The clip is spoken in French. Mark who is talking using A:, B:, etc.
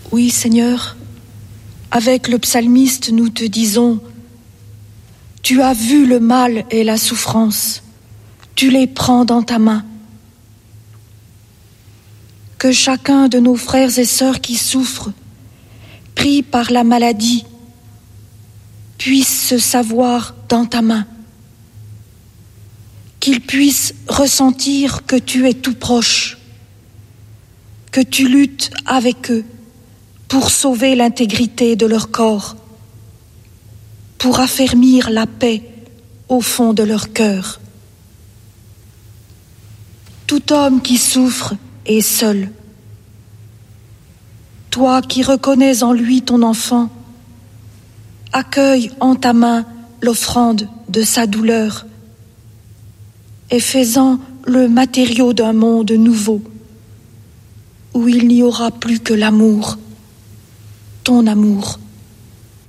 A: Oui, Seigneur, avec le psalmiste, nous te disons, tu as vu le mal et la souffrance, tu les prends dans ta main. Que chacun de nos frères et sœurs qui souffrent, pris par la maladie, puisse se savoir dans ta main, qu'ils puissent ressentir que tu es tout proche, que tu luttes avec eux pour sauver l'intégrité de leur corps, pour affermir la paix au fond de leur cœur. Tout homme qui souffre est seul. Toi qui reconnais en lui ton enfant, accueille en ta main l'offrande de sa douleur et fais-en le matériau d'un monde nouveau où il n'y aura plus que l'amour, ton amour.